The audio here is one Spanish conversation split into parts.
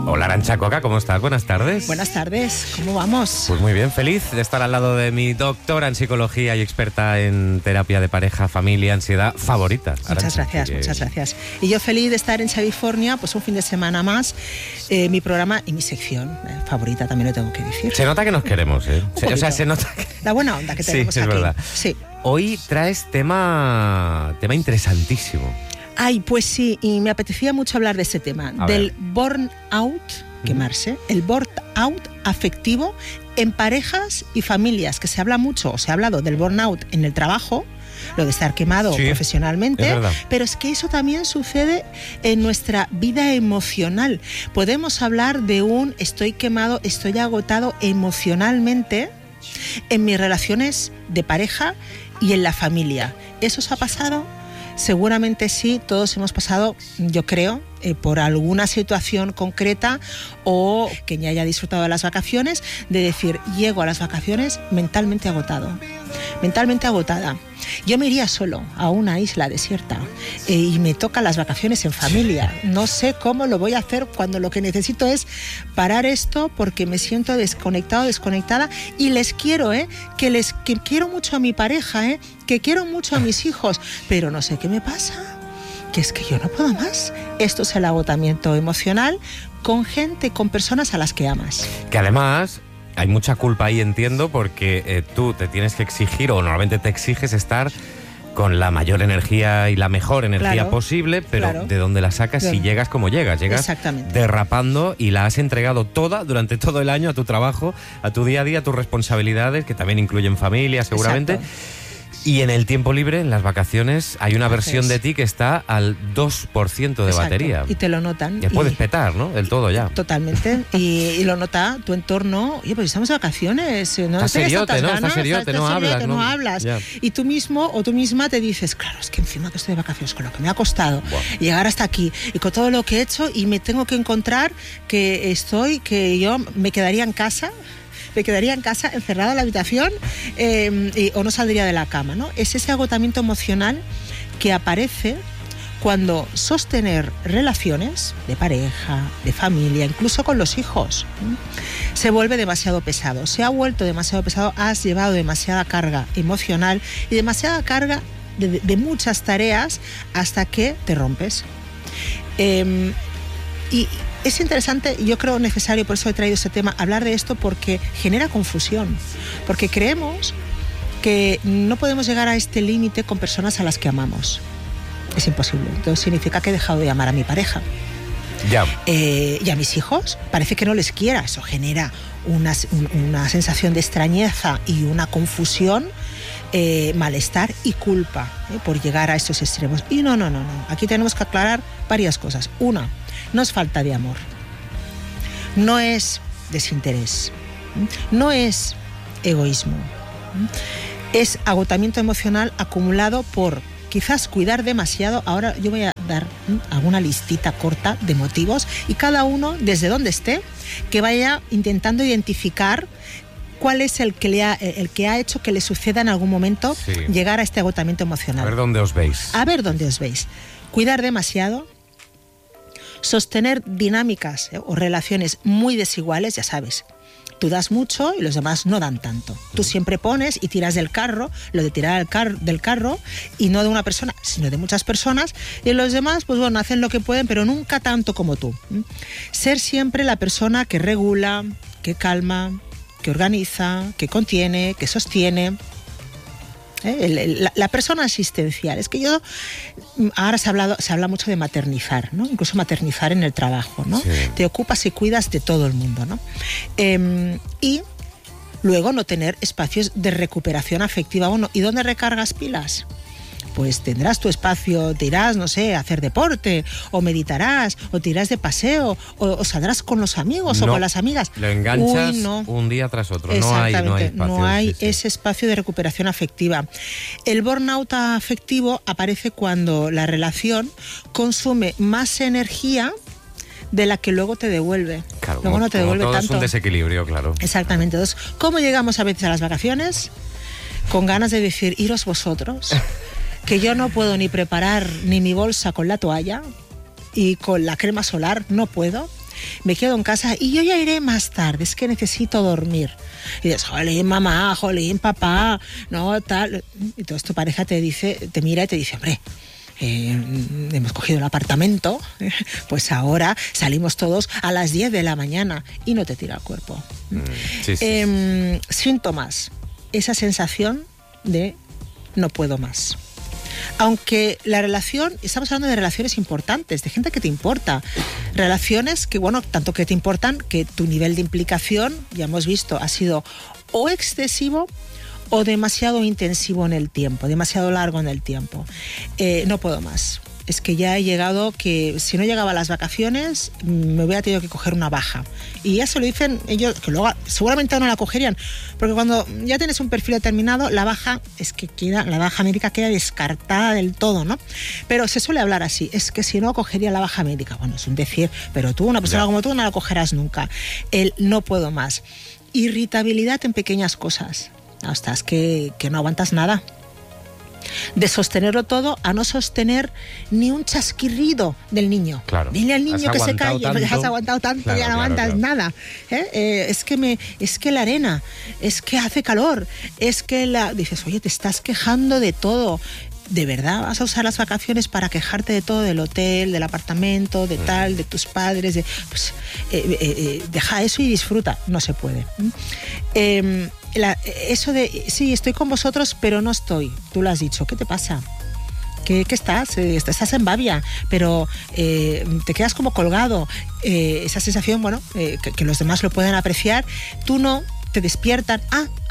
Hola, Arantxa Coca, ¿cómo estás? Buenas tardes. Buenas tardes, ¿cómo vamos? Pues muy bien, feliz de estar al lado de mi doctora en psicología y experta en terapia de pareja, familia, ansiedad favorita. Muchas gracias. Y yo feliz de estar en California, pues un fin de semana más, mi programa y mi sección favorita, también lo tengo que decir. Se nota que nos queremos, ¿eh? O sea, se nota que... La buena onda que tenemos sí, aquí. Es verdad. Sí. Hoy traes tema interesantísimo. Ay, pues sí, y me apetecía mucho hablar de ese tema, del burnout, quemarse, el burnout afectivo en parejas y familias, que se habla mucho, o se ha hablado del burnout en el trabajo, lo de estar quemado profesionalmente, pero es que eso también sucede en nuestra vida emocional. Podemos hablar de un estoy quemado, estoy agotado emocionalmente en mis relaciones de pareja y en la familia. ¿Eso os ha pasado? Seguramente sí, todos hemos pasado, yo creo, por alguna situación concreta o que ya haya disfrutado de las vacaciones, de decir, llego a las vacaciones mentalmente agotado, mentalmente agotada. Yo me iría solo a una isla desierta y me tocan las vacaciones en familia. No sé cómo lo voy a hacer cuando lo que necesito es parar esto porque me siento desconectado, desconectada y les quiero, que quiero mucho a mi pareja, que quiero mucho a mis hijos, pero no sé qué me pasa, que es que yo no puedo más. Esto es el agotamiento emocional con gente, con personas a las que amas. Que además... hay mucha culpa ahí, entiendo, porque tú te tienes que exigir, o normalmente te exiges estar con la mayor energía y la mejor energía posible, pero ¿de dónde la sacas si llegas como llegas? Llegas derrapando y la has entregado toda durante todo el año a tu trabajo, a tu día a día, a tus responsabilidades, que también incluyen familia, seguramente. Exacto. Y en el tiempo libre, en las vacaciones, hay una versión de ti que está al 2% de batería. Y te lo notan. Ya puedes petar, ¿no? Del todo ya. Totalmente. Y lo nota tu entorno. Oye, pues estamos de vacaciones. No estás seriote, ¿no? Estás seriote, no hablas. No hablas. Y tú mismo o tú misma te dices, claro, es que encima que estoy de vacaciones, con lo que me ha costado llegar hasta aquí y con todo lo que he hecho y me tengo que encontrar que yo me quedaría en casa. Me quedaría en casa encerrada en la habitación o no saldría de la cama, ¿no? Es ese agotamiento emocional que aparece cuando sostener relaciones de pareja, de familia, incluso con los hijos, se vuelve demasiado pesado. Se ha vuelto demasiado pesado, has llevado demasiada carga emocional y demasiada carga de muchas tareas hasta que te rompes. Y es interesante, yo creo necesario, por eso he traído este tema, hablar de esto porque genera confusión, porque creemos que no podemos llegar a este límite con personas a las que amamos. Es imposible. Entonces significa que he dejado de amar a mi pareja. Y a mis hijos parece que no les quiera. Eso genera una sensación de extrañeza y una confusión, malestar y culpa por llegar a estos extremos. Y no. Aquí tenemos que aclarar varias cosas. Una, no es falta de amor, no es desinterés, no es egoísmo, es agotamiento emocional acumulado por quizás cuidar demasiado. Ahora yo voy a dar alguna listita corta de motivos y cada uno, desde donde esté, que vaya intentando identificar cuál es el que ha hecho que le suceda en algún momento llegar a este agotamiento emocional. A ver dónde os veis. Cuidar demasiado, sostener dinámicas o relaciones muy desiguales, ya sabes. Tú das mucho y los demás no dan tanto. Tú siempre pones y tiras del carro, lo de tirar del carro, y no de una persona, sino de muchas personas, y los demás, pues bueno, hacen lo que pueden, pero nunca tanto como tú. Ser siempre la persona que regula, que calma, que organiza, que contiene, que sostiene. La persona asistencial. Es que ahora se habla mucho de maternizar, ¿no? Incluso maternizar en el trabajo, ¿no? Te ocupas y cuidas de todo el mundo, ¿no? Y luego no tener espacios de recuperación afectiva. Bueno, ¿y dónde recargas pilas? Pues tendrás tu espacio, te irás, no sé, a hacer deporte, o meditarás, o te irás de paseo, o saldrás con los amigos o con las amigas. Lo enganchas un día tras otro. No hay ese espacio de recuperación afectiva. El burnout afectivo aparece cuando la relación consume más energía de la que luego te devuelve. Claro, luego no te devuelve todo tanto. Es un desequilibrio, claro. Exactamente. Entonces, ¿cómo llegamos a veces a las vacaciones? Con ganas de decir, iros vosotros, que yo no puedo ni preparar ni mi bolsa con la toalla y con la crema solar, no puedo. me quedo en casa y yo ya iré más tarde, es que necesito dormir. Y dices, jolín, mamá, jolín, papá, no, tal. Y entonces tu pareja te mira y te dice, hombre, hemos cogido el apartamento, pues ahora salimos todos a las 10 de la mañana y no te tira el cuerpo. Síntomas, esa sensación de no puedo más. Aunque la relación, estamos hablando de relaciones importantes, de gente que te importa, relaciones que, bueno, tanto que te importan que tu nivel de implicación, ya hemos visto, ha sido o excesivo o demasiado intensivo en el tiempo, demasiado largo en el tiempo. No puedo más. Es que ya he llegado que si no llegaba a las vacaciones me hubiera tenido que coger una baja. Y ya se lo dicen ellos, que luego seguramente no la cogerían, porque cuando ya tienes un perfil determinado, la baja médica queda descartada del todo, ¿no? Pero se suele hablar así, es que si no cogería la baja médica. Bueno, es un decir, pero tú, una persona como tú, no la cogerás nunca. El no puedo más. Irritabilidad en pequeñas cosas. Hasta es que no aguantas nada. De sostenerlo todo a no sostener ni un chasquirrido del niño. Claro. Dile al niño que se calle, has aguantado tanto, claro, ya no aguantas nada. Es que la arena, es que hace calor, es que dices, oye, te estás quejando de todo. ¿De verdad vas a usar las vacaciones para quejarte de todo, del hotel, del apartamento, de tal, de tus padres? Deja eso y disfruta. No se puede. Eso de, sí, estoy con vosotros, pero no estoy. Tú lo has dicho. ¿Qué te pasa? ¿Qué estás? Estás en babia, pero te quedas como colgado. Esa sensación, bueno, que los demás lo pueden apreciar. Tú no, te despiertan.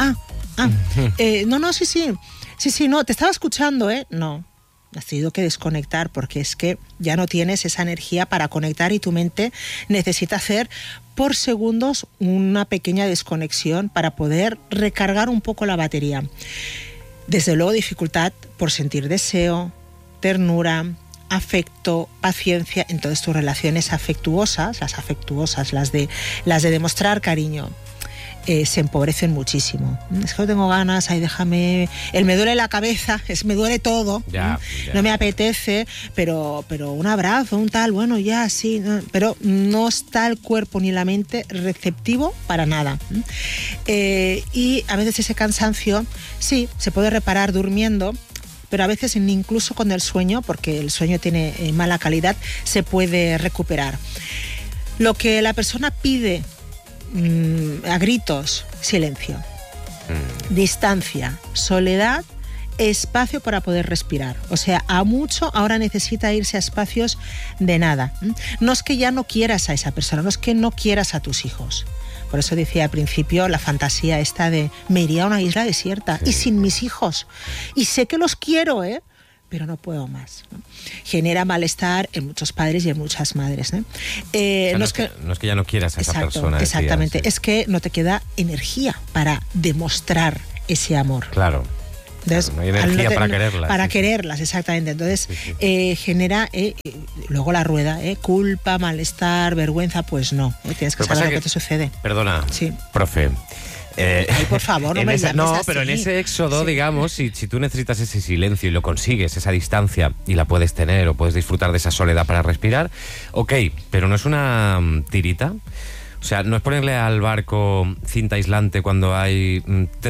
No, sí. Sí, no, te estaba escuchando, No, has tenido que desconectar porque es que ya no tienes esa energía para conectar y tu mente necesita hacer por segundos una pequeña desconexión para poder recargar un poco la batería. Desde luego, dificultad por sentir deseo, ternura, afecto, paciencia en todas tus relaciones afectuosas, las de demostrar cariño. Se empobrecen muchísimo. Es que no tengo ganas, déjame, me duele la cabeza, me duele todo, ya. No me apetece, pero un abrazo, un tal, bueno, ya, sí, pero no está el cuerpo ni la mente receptivo para nada. Y a veces ese cansancio, sí, se puede reparar durmiendo, pero a veces incluso con el sueño, porque el sueño tiene mala calidad, se puede recuperar. Lo que la persona pide a gritos, silencio, distancia, soledad, espacio para poder respirar. O sea, a mucho ahora necesita irse a espacios de nada. No es que ya no quieras a esa persona, no es que no quieras a tus hijos. Por eso decía al principio la fantasía esta de me iría a una isla desierta y sin mis hijos. Y sé que los quiero, pero no puedo más, ¿no? Genera malestar en muchos padres y en muchas madres, ¿no? O sea, no es que ya no quieras a esa persona. Exactamente, sí. Es que no te queda energía para demostrar ese amor. Claro. Entonces, no hay energía para quererlas. Para quererlas, exactamente. Entonces, genera luego la rueda, culpa, malestar, vergüenza, pues no. Tienes que saber lo que te sucede. Perdona, profe. Ay, por favor, no me llames así. Pero en ese éxodo, digamos, si tú necesitas ese silencio y lo consigues, esa distancia, y la puedes tener o puedes disfrutar de esa soledad para respirar, ok, pero no es una tirita. O sea, no es ponerle al barco cinta aislante cuando hay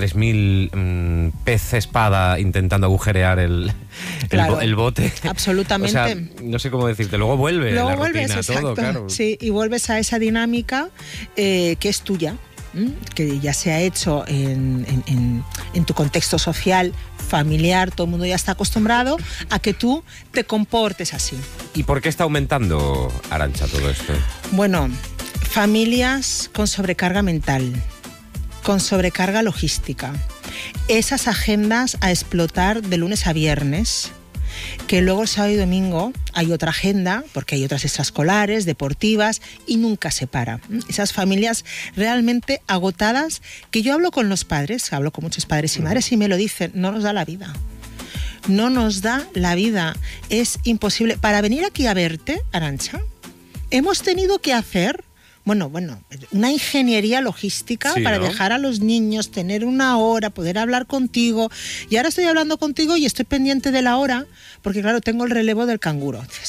3.000 pez espada intentando agujerear el bote. Absolutamente. O sea, no sé cómo decirte. Luego vuelve la rutina, todo, claro. Sí, y vuelves a esa dinámica que es tuya, que ya se ha hecho en tu contexto social, familiar, todo el mundo ya está acostumbrado a que tú te comportes así. ¿Y por qué está aumentando, Arantxa, todo esto? Bueno, familias con sobrecarga mental, con sobrecarga logística, esas agendas a explotar de lunes a viernes, que luego el sábado y domingo hay otra agenda, porque hay otras extraescolares, deportivas, y nunca se para. Esas familias realmente agotadas, que yo hablo con los padres, hablo con muchos padres y madres, y me lo dicen, no nos da la vida. No nos da la vida, es imposible. Para venir aquí a verte, Arantxa, hemos tenido que hacer bueno, una ingeniería logística para dejar a los niños, tener una hora, poder hablar contigo. Y ahora estoy hablando contigo y estoy pendiente de la hora, porque claro, tengo el relevo del canguro. Dices, bueno,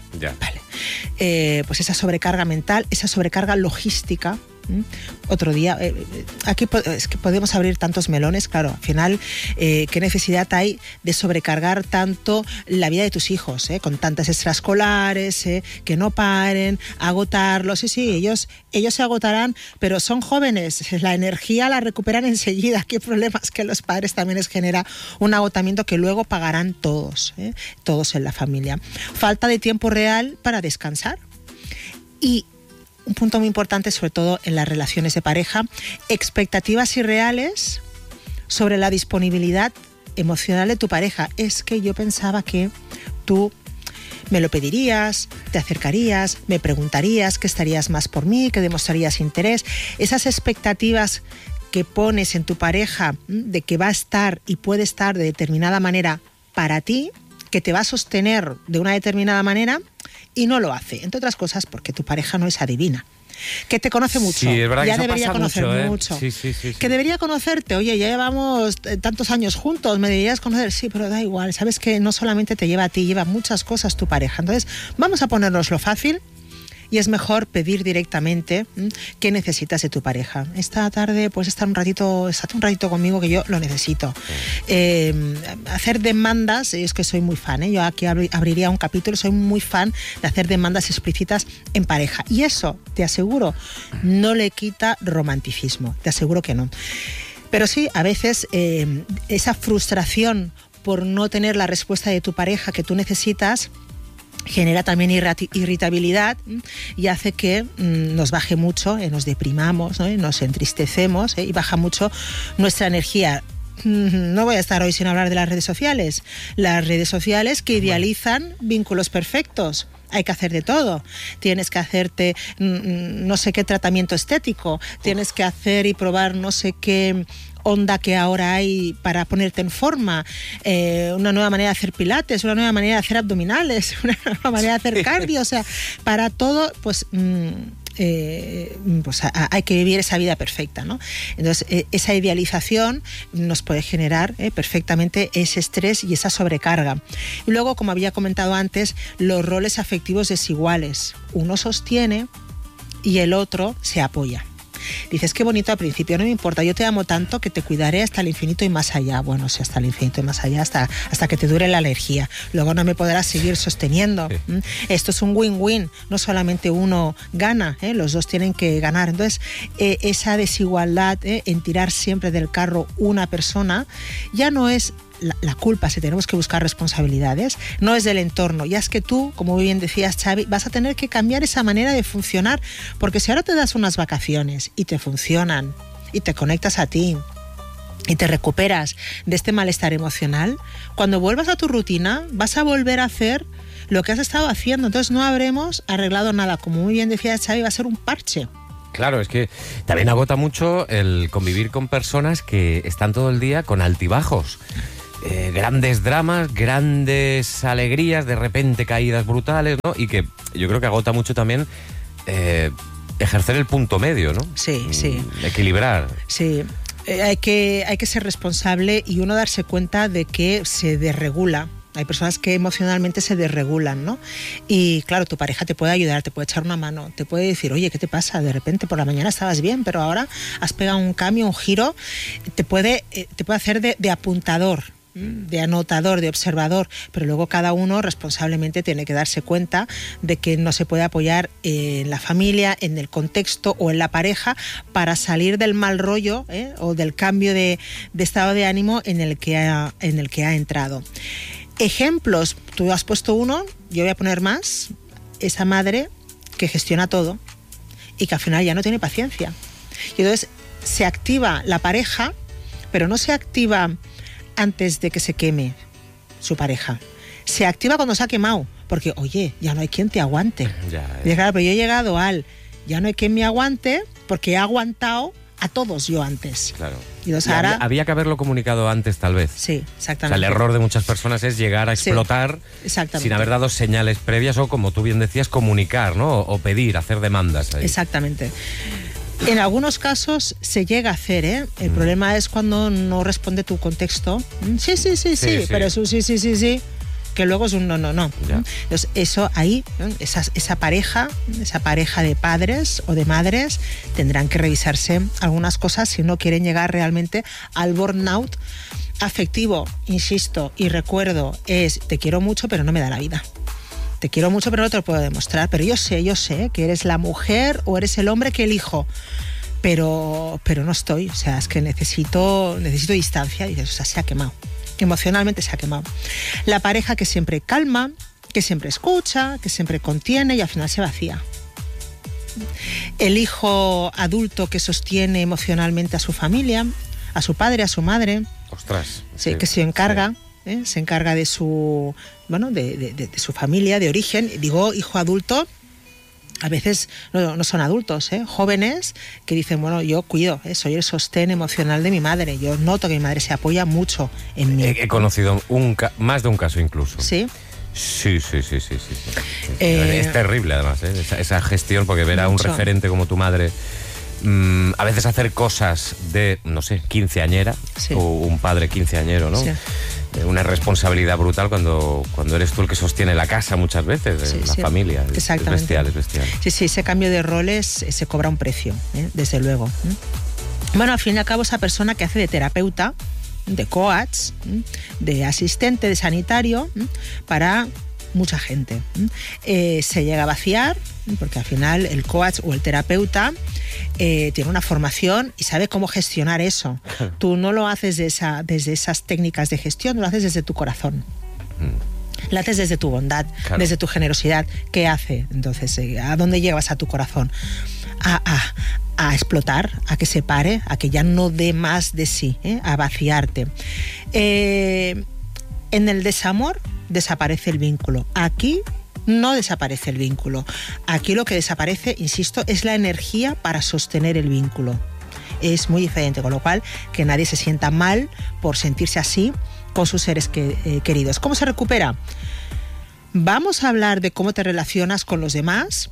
Ya. Vale. Pues esa sobrecarga mental, esa sobrecarga logística. Otro día, aquí es que podemos abrir tantos melones, claro, al final, ¿qué necesidad hay de sobrecargar tanto la vida de tus hijos, con tantas extraescolares, que no paren, agotarlos? Sí, ellos se agotarán, pero son jóvenes, la energía la recuperan enseguida. ¿Qué problema es que los padres también les genera un agotamiento que luego pagarán todos en la familia? Falta de tiempo real para descansar. Y un punto muy importante, sobre todo en las relaciones de pareja, expectativas irreales sobre la disponibilidad emocional de tu pareja. Es que yo pensaba que tú me lo pedirías, te acercarías, me preguntarías, que estarías más por mí, que demostrarías interés. Esas expectativas que pones en tu pareja de que va a estar y puede estar de determinada manera para ti, que te va a sostener de una determinada manera, y no lo hace, entre otras cosas porque tu pareja no es adivina, que te conoce mucho, sí, es verdad, ya que debería conocer mucho, sí. Que debería conocerte, oye, ya llevamos tantos años juntos, me deberías conocer, sí, pero da igual, sabes que no solamente te lleva a ti, lleva muchas cosas tu pareja. Entonces vamos a ponernos lo fácil, y es mejor pedir directamente qué necesitas de tu pareja. Esta tarde, pues estate un ratito conmigo, que yo lo necesito. Hacer demandas, es que soy muy fan, yo aquí abriría un capítulo, soy muy fan de hacer demandas explícitas en pareja. Y eso, te aseguro, no le quita romanticismo, te aseguro que no. Pero sí, a veces esa frustración por no tener la respuesta de tu pareja que tú necesitas genera también irritabilidad y hace que nos baje mucho, nos deprimamos, ¿no? Nos entristecemos, y baja mucho nuestra energía. No voy a estar hoy sin hablar de las redes sociales. Las redes sociales que idealizan vínculos perfectos. Hay que hacer de todo. Tienes que hacerte no sé qué tratamiento estético, tienes que hacer y probar no sé qué onda que ahora hay para ponerte en forma, una nueva manera de hacer pilates, una nueva manera de hacer abdominales, una nueva manera de hacer cardio, o sea, para todo, pues hay que vivir esa vida perfecta, ¿no? Entonces, esa idealización nos puede generar perfectamente ese estrés y esa sobrecarga. Y luego, como había comentado antes, los roles afectivos desiguales. Uno sostiene y el otro se apoya. Dices, qué bonito al principio, no me importa, yo te amo tanto que te cuidaré hasta el infinito y más allá. Bueno, sí, hasta el infinito y más allá, hasta que te dure la alergia. Luego no me podrás seguir sosteniendo. Sí. Esto es un win-win, no solamente uno gana, los dos tienen que ganar. Entonces, esa desigualdad en tirar siempre del carro una persona ya no es la culpa, si tenemos que buscar responsabilidades, no es del entorno. Ya es que tú, como muy bien decías, Xavi, vas a tener que cambiar esa manera de funcionar, porque si ahora te das unas vacaciones y te funcionan y te conectas a ti y te recuperas de este malestar emocional, cuando vuelvas a tu rutina vas a volver a hacer lo que has estado haciendo. Entonces no habremos arreglado nada. Como muy bien decía Xavi, va a ser un parche. Claro, es que también agota mucho el convivir con personas que están todo el día con altibajos. Grandes dramas, grandes alegrías, de repente caídas brutales, ¿no? Y que yo creo que agota mucho también ejercer el punto medio, ¿no? Sí. Equilibrar. Sí. Hay que ser responsable y uno darse cuenta de que se desregula. Hay personas que emocionalmente se desregulan, ¿no? Y claro, tu pareja te puede ayudar, te puede echar una mano, te puede decir, oye, ¿qué te pasa? De repente por la mañana estabas bien, pero ahora has pegado un cambio, un giro, te puede hacer de apuntador, de anotador, de observador, pero luego cada uno responsablemente tiene que darse cuenta de que no se puede apoyar en la familia, en el contexto o en la pareja para salir del mal rollo o del cambio de estado de ánimo en el que ha entrado. Ejemplos, tú has puesto uno, yo voy a poner más. Esa madre que gestiona todo y que al final ya no tiene paciencia. Y entonces se activa la pareja, pero no se activa antes de que se queme su pareja. Se activa cuando se ha quemado, porque, oye, ya no hay quien te aguante. Y claro, pero yo he llegado ya no hay quien me aguante porque he aguantado a todos yo antes. Claro. Y ahora había que haberlo comunicado antes, tal vez. Sí, exactamente. O sea, el error de muchas personas es llegar a explotar sin haber dado señales previas o, como tú bien decías, comunicar, ¿no? O pedir, hacer demandas ahí. Exactamente. En algunos casos se llega a hacer, El problema es cuando no responde tu contexto. Sí, pero eso sí. que luego es un no. Entonces eso ahí, ¿no? esa pareja de padres o de madres tendrán que revisarse algunas cosas si no quieren llegar realmente al burnout afectivo. Insisto y recuerdo, es te quiero mucho pero no me da la vida. Te quiero mucho pero no te lo puedo demostrar, pero yo sé que eres la mujer o eres el hombre que elijo. Pero no estoy, o sea, es que necesito distancia. Y dices, o sea, se ha quemado, emocionalmente se ha quemado. La pareja que siempre calma, que siempre escucha, que siempre contiene y al final se vacía. El hijo adulto que sostiene emocionalmente a su familia, a su padre, a su madre. Ostras. Sí, que se encarga. Se encarga de su, de su familia de origen. Digo, hijo adulto. A veces no son adultos, jóvenes que dicen, bueno, yo cuido, soy el sostén emocional de mi madre. Yo noto que mi madre se apoya mucho en mí. He conocido más de un caso incluso. ¿Sí? Sí. Es terrible además, esa gestión, porque ver a un referente como tu madre a veces hacer cosas de, no sé, quinceañera, sí, o un padre quinceañero, ¿no? Sí. Una responsabilidad brutal cuando eres tú el que sostiene la casa muchas veces, la familia. Exactamente. Es bestial. Sí, ese cambio de roles se cobra un precio, desde luego. Bueno, al fin y al cabo, esa persona que hace de terapeuta, de coach, de asistente, de sanitario, para mucha gente, se llega a vaciar, porque al final el coach o el terapeuta tiene una formación y sabe cómo gestionar eso. Tú no lo haces desde esas técnicas de gestión, lo haces desde tu corazón. Lo haces desde tu bondad, claro, desde tu generosidad. ¿Qué hace? Entonces, ¿a dónde llevas a tu corazón? A explotar, a que se pare, a que ya no dé más de sí, a vaciarte. En el desamor desaparece el vínculo. Aquí no desaparece el vínculo. Aquí lo que desaparece, insisto, es la energía para sostener el vínculo. Es muy diferente, con lo cual que nadie se sienta mal por sentirse así con sus seres queridos. ¿Cómo se recupera? Vamos a hablar de cómo te relacionas con los demás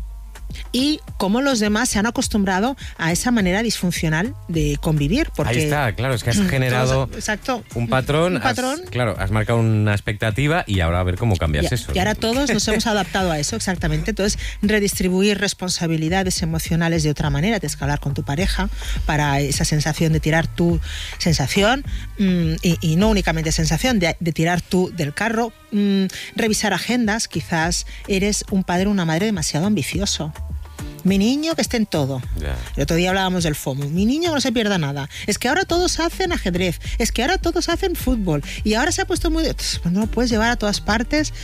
y cómo los demás se han acostumbrado a esa manera disfuncional de convivir. Porque ahí está, claro, es que has generado un patrón. Claro, has marcado una expectativa y ahora a ver cómo cambias eso. Y ahora todos nos hemos adaptado a eso, exactamente. Entonces, redistribuir responsabilidades emocionales de otra manera. Tienes que hablar con tu pareja para esa sensación de tirar tu sensación y no únicamente sensación, de tirar tú del carro. Revisar agendas, quizás eres un padre o una madre demasiado ambicioso. Mi niño que esté en todo. Yeah. El otro día hablábamos del FOMO. Mi niño que no se pierda nada. Es que ahora todos hacen ajedrez. Es que ahora todos hacen fútbol. Y ahora se ha puesto muy... Pues no lo puedes llevar a todas partes.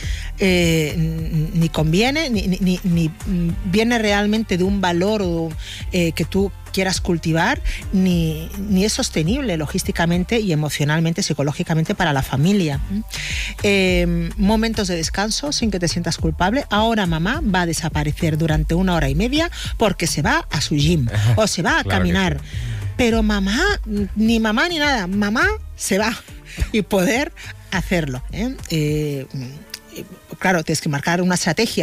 Ni conviene, ni viene realmente de un valor que tú quieras cultivar, ni es sostenible logísticamente y emocionalmente, psicológicamente para la familia. Momentos de descanso sin que te sientas culpable. Ahora mamá va a desaparecer durante 1 hora y media porque se va a su gym o se va a claro caminar. Pero mamá ni nada, mamá se va y poder hacerlo. Claro, tienes que marcar una estrategia